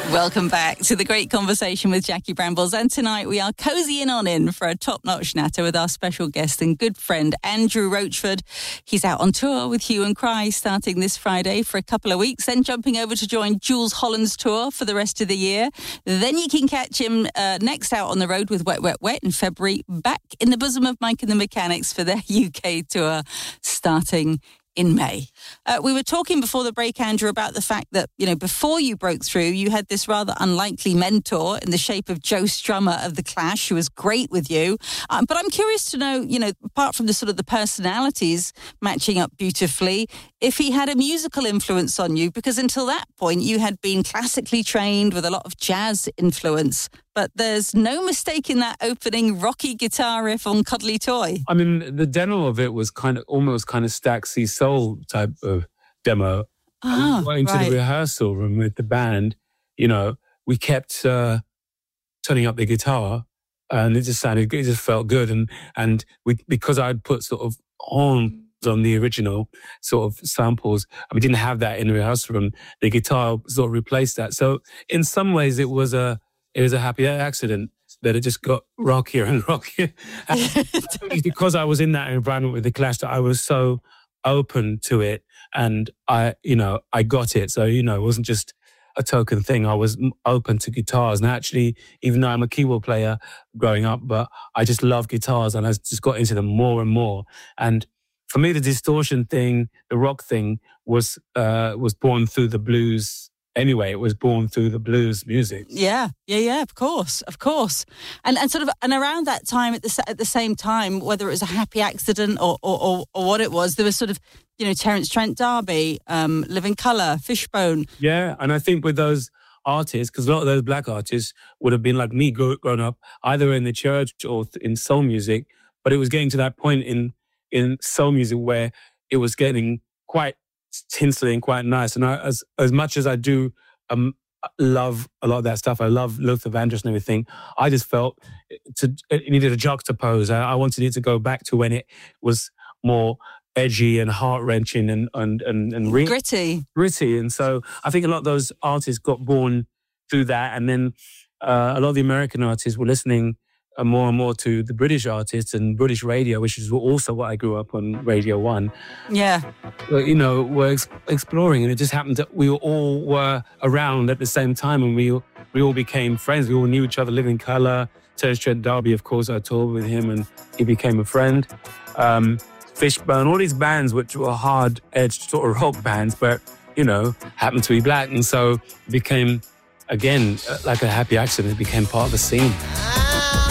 Welcome back to the great conversation with Jackie Brambles. And tonight we are cozying on in for a top-notch natter with our special guest and good friend, Andrew Roachford. He's out on tour with Hue and Cry starting this Friday for a couple of weeks, then jumping over to join Jools Holland's tour for the rest of the year. Then you can catch him next out on the road with Wet, Wet, Wet in February, back in the bosom of Mike and the Mechanics for their UK tour starting in May. We were talking before the break, Andrew, about the fact that, before you broke through, you had this rather unlikely mentor in the shape of Joe Strummer of The Clash, who was great with you. But I'm curious to know, apart from the sort of the personalities matching up beautifully, if he had a musical influence on you, because until that point you had been classically trained with a lot of jazz influence. But there's no mistaking that opening rocky guitar riff on Cuddly Toy. I mean, the demo of it was almost Stax C Soul type of demo. Oh, we went into the rehearsal room with the band. We kept turning up the guitar, and it just felt good. And because I'd put sort of horns on the original sort of samples, and we didn't have that in the rehearsal room, the guitar sort of replaced that. So in some ways, it was a happy accident that it just got rockier and rockier. And because I was in that environment with The Clash, that I was so open to it, and I got it. So, it wasn't just a token thing. I was open to guitars. And actually, even though I'm a keyboard player growing up, but I just love guitars, and I just got into them more and more. And for me, the distortion thing, the rock thing was born through the blues. Anyway, it was born through the blues music. Yeah, of course. And around that time, at the same time, whether it was a happy accident or what it was, there was sort of, Terence Trent D'Arby, Living Colour, Fishbone. Yeah, and I think with those artists, because a lot of those black artists would have been like me growing up, either in the church or in soul music, but it was getting to that point in soul music where it was getting quite tinsely and quite nice. And as much as I do love a lot of that stuff, I love Luther Vandross and everything, I just felt it needed a juxtapose. I wanted it to go back to when it was more edgy and heart-wrenching and gritty. And so I think a lot of those artists got born through that. And then a lot of the American artists were listening more and more to the British artists and British radio, which is also what I grew up on, Radio 1. Yeah. We're exploring, and it just happened that we all were around at the same time, and we all became friends. We all knew each other. Living Colour, Terence Trent D'Arby, of course, I toured with him, and he became a friend. Fishbone, all these bands which were hard-edged sort of rock bands, but, happened to be black. And so it became, again, like a happy accident, it became part of the scene.